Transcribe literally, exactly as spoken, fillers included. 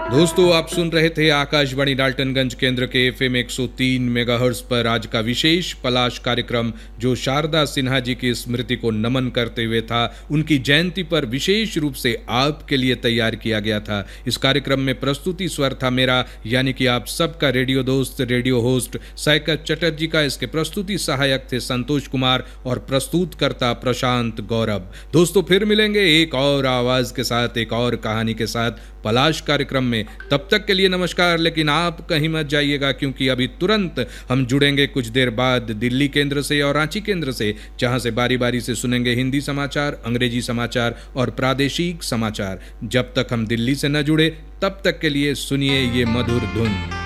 दोस्तों, आप सुन रहे थे आकाशवाणी डाल्टनगंज केंद्र के एफएम एक सौ तीन मेगाहर्ट्ज पर आज का विशेष पलाश कार्यक्रम, जो शारदा सिन्हा जी की स्मृति को नमन करते हुए था। उनकी जयंती पर विशेष रूप से आपके लिए तैयार किया गया था। इस कार्यक्रम में प्रस्तुति स्वर था मेरा, यानी कि आप सबका रेडियो दोस्त, रेडियो होस्ट सैकत चटर्जी का। इसके प्रस्तुति सहायक थे संतोष कुमार और प्रस्तुतकर्ता प्रशांत गौरव। दोस्तों, फिर मिलेंगे एक और आवाज के साथ, एक और कहानी के साथ पलाश कार्यक्रम में। तब तक के लिए नमस्कार। लेकिन आप कहीं मत जाइएगा, क्योंकि अभी तुरंत हम जुड़ेंगे कुछ देर बाद दिल्ली केंद्र से और रांची केंद्र से, जहां से बारी बारी से सुनेंगे हिंदी समाचार, अंग्रेजी समाचार और प्रादेशिक समाचार। जब तक हम दिल्ली से न जुड़े, तब तक के लिए सुनिए ये मधुर धुन।